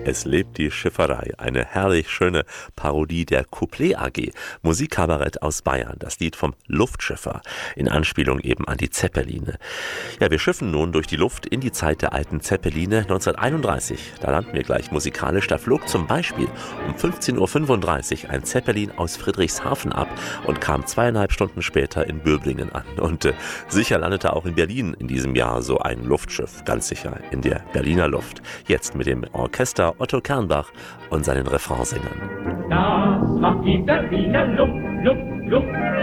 Es lebt die Schifferei, eine herrlich schöne Parodie der Couplet AG, Musikkabarett aus Bayern, das Lied vom Luftschiffer, in Anspielung eben an die Zeppeline. Ja, wir schiffen nun durch die Luft in die Zeit der alten Zeppeline 1931. Da landen wir gleich musikalisch. Da flog zum Beispiel um 15.35 Uhr ein Zeppelin aus Friedrichshafen ab und kam 2,5 Stunden später in Böblingen an. Und sicher landete auch in Berlin in diesem Jahr so ein Luftschiff, ganz sicher, in der Berliner Luft. Jetzt mit dem Orchester Otto Kernbach und seinen Refrainsängern. Das macht die Berliner Luft, Luft, Luft.